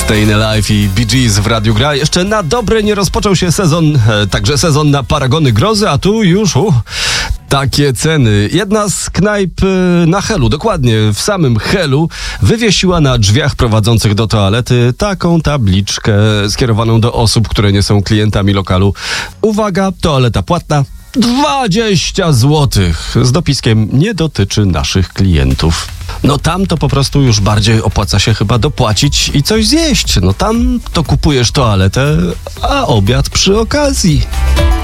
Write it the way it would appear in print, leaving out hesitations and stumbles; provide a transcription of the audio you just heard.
Stayin' Alive i Bee Gees w Radiu Gra. Jeszcze na dobre nie rozpoczął się sezon, także sezon na paragony grozy, a tu już takie ceny. Jedna z knajp na Helu, dokładnie w samym Helu, wywiesiła na drzwiach prowadzących do toalety taką tabliczkę skierowaną do osób, które nie są klientami lokalu. Uwaga, toaleta płatna. 20 złotych z dopiskiem nie dotyczy naszych klientów. No tam to po prostu już bardziej opłaca się chyba dopłacić i coś zjeść. No tam to kupujesz toaletę, a obiad przy okazji.